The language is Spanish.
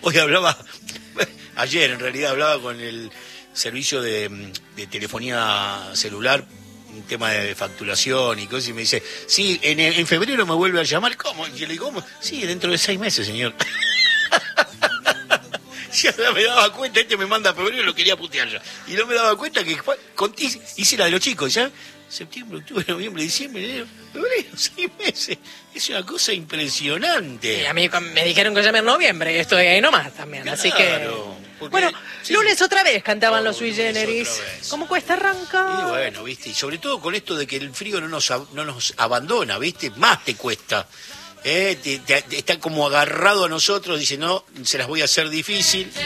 Hoy hablaba, ayer en realidad hablaba con el servicio de telefonía celular, un tema de facturación y cosas, y me dice, sí, en febrero me vuelve a llamar. ¿Cómo? Y yo le digo, ¿cómo? Sí, dentro de 6 meses, señor. Ya me daba cuenta, me manda a febrero y lo quería putear ya. Y no me daba cuenta que hice la de los chicos, ¿ya? Septiembre, octubre, noviembre, diciembre, enero, febrero, 6 meses. Es una cosa impresionante. Sí, a mí me dijeron que llame en noviembre y estoy ahí nomás también, Claro, así que... Bueno, sí, lunes otra vez cantaban los Sui lunes Generis. otra vez. ¿Cómo cuesta arrancar? Y bueno, viste, y sobre todo con esto de que el frío no nos abandona, viste, más te cuesta. Está como agarrado a nosotros, dice, no, se las voy a hacer difícil.